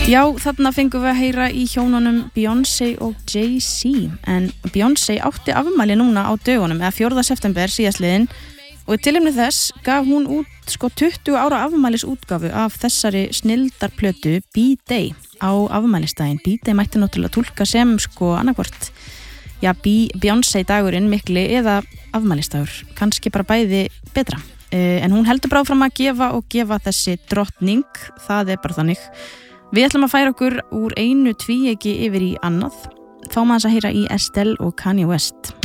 Já, þarna fengum við að heyra í hjónunum Beyoncé og Jay-Z, en Beyoncé átti afmæli núna á dögunum, eða 4. september síðastliðinn, og í tilefni þess gaf hún út 20 ára afmælisútgáfu af þessari snilldarplötu B-Day á afmælistaginn. B-Day mætti náttúrulega túlka sem annarkvort, já, Beyoncé dagurinn mikli eða afmælistagur, kannski bara bæði betra. En hún heldur bara áfram að gefa þessi drottning, það bara þannig. Við ætlum að færa okkur úr einu tvíeyki yfir í annað. Fáum aðeins að heyra í Estelle og Kanye West.